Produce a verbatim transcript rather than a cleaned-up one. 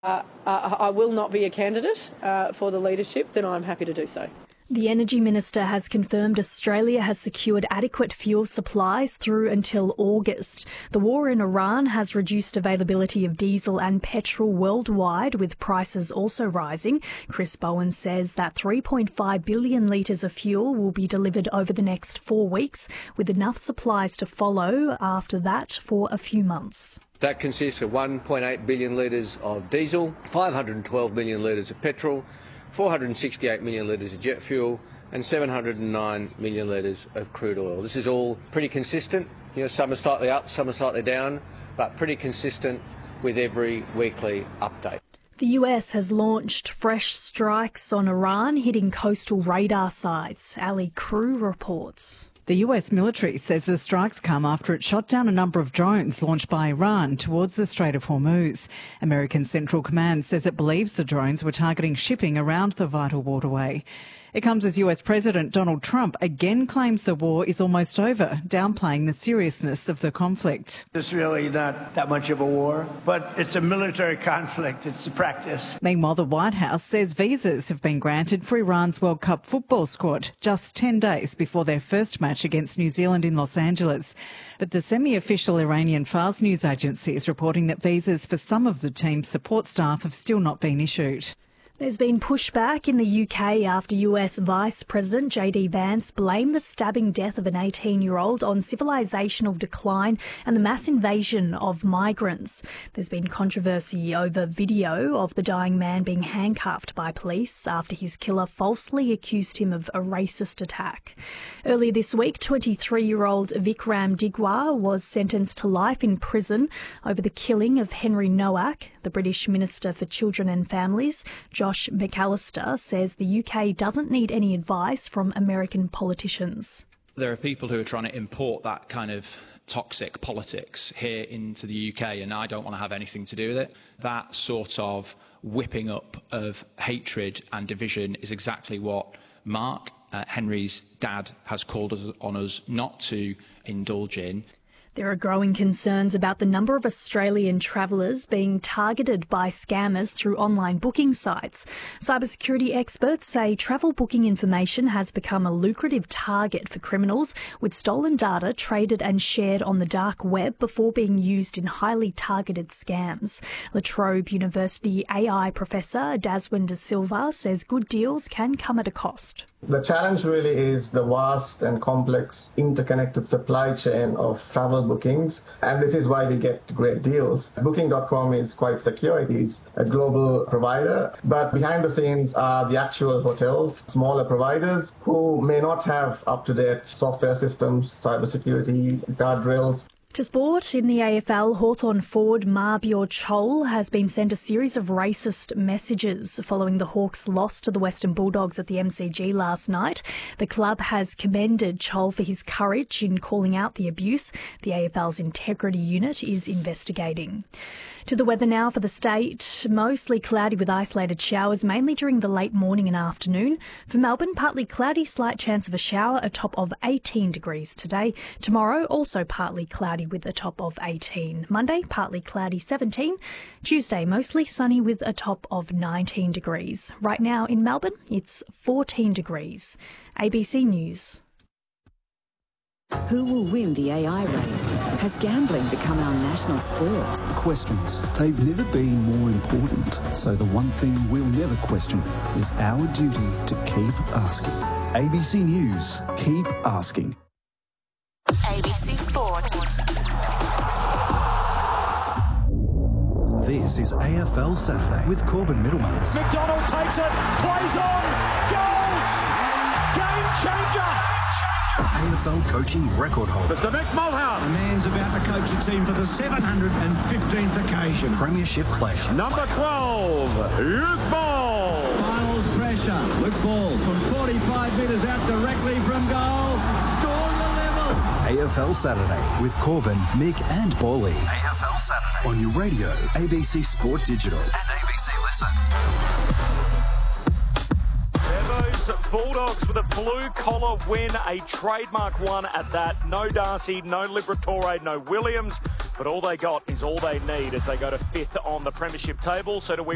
uh, uh, I will not be a candidate uh, for the leadership, then I'm happy to do so. The Energy Minister has confirmed Australia has secured adequate fuel supplies through until August. The war in Iran has reduced availability of diesel and petrol worldwide, with prices also rising. Chris Bowen says that three point five billion litres of fuel will be delivered over the next four weeks, with enough supplies to follow after that for a few months. That consists of one point eight billion litres of diesel, five hundred twelve million litres of petrol, four hundred sixty-eight million litres of jet fuel and seven hundred nine million litres of crude oil. This is all pretty consistent. You know, some are slightly up, some are slightly down, but pretty consistent with every weekly update. The U S has launched fresh strikes on Iran, hitting coastal radar sites. Ali Crew reports. The U S military says the strikes come after it shot down a number of drones launched by Iran towards the Strait of Hormuz. American Central Command says it believes the drones were targeting shipping around the vital waterway. It comes as U S President Donald Trump again claims the war is almost over, downplaying the seriousness of the conflict. It's really not that much of a war, but it's a military conflict. It's a practice. Meanwhile, the White House says visas have been granted for Iran's World Cup football squad just ten days before their first match against New Zealand in Los Angeles. But the semi-official Iranian Fars news agency is reporting that visas for some of the team's support staff have still not been issued. There's been pushback in the U K after U S Vice President J D Vance blamed the stabbing death of an eighteen-year-old on civilisational decline and the mass invasion of migrants. There's been controversy over video of the dying man being handcuffed by police after his killer falsely accused him of a racist attack. Earlier this week, twenty-three-year-old Vikram Digwa was sentenced to life in prison over the killing of Henry Nowak. The British Minister for Children and Families, Josh McAllister, says the U K doesn't need any advice from American politicians. There are people who are trying to import that kind of toxic politics here into the U K, and I don't want to have anything to do with it. That sort of whipping up of hatred and division is exactly what Mark, uh, Henry's dad, has called us on us not to indulge in. There are growing concerns about the number of Australian travellers being targeted by scammers through online booking sites. Cybersecurity experts say travel booking information has become a lucrative target for criminals, with stolen data traded and shared on the dark web before being used in highly targeted scams. La Trobe University A I professor Daswin De Silva says good deals can come at a cost. The challenge really is the vast and complex interconnected supply chain of travel bookings, and this is why we get great deals. Booking dot com is quite secure. It is a global provider, but behind the scenes are the actual hotels, smaller providers who may not have up-to-date software systems, cybersecurity, guardrails. To sport, in the A F L, Hawthorn forward Mabior Chol has been sent a series of racist messages following the Hawks' loss to the Western Bulldogs at the M C G last night. The club has commended Chol for his courage in calling out the abuse. The A F L's integrity unit is investigating. To the weather now for the state. Mostly cloudy with isolated showers, mainly during the late morning and afternoon. For Melbourne, partly cloudy, slight chance of a shower, a top of eighteen degrees today. Tomorrow, also partly cloudy with a top of eighteen. Monday, partly cloudy, seventeen. Tuesday, mostly sunny with a top of nineteen degrees. Right now in Melbourne, it's fourteen degrees. A B C News. Who will win the A I race? Has gambling become our national sport? Questions. They've never been more important. So the one thing we'll never question is our duty to keep asking. A B C News. Keep asking. A B C Sport. This is A F L Saturday with Corbin Middlemars. McDonald takes it, plays on, goals! Game changer! A F L coaching record holder. Mister Mick Mulhouse. The man's about to coach a team for the seven hundred fifteenth occasion. Premiership pleasure. Number twelve, Luke Ball. Finals pressure. Luke Ball from forty-five metres out directly from goal. Score the level. A F L Saturday with Corbin, Mick and Bally. A F L Saturday on your radio, A B C Sport Digital and A B C Listen. Bulldogs with a blue-collar win, a trademark one at that. No Darcy, no Liberatore, no Williams, but all they got is all they need as they go to fifth on the premiership table. So do we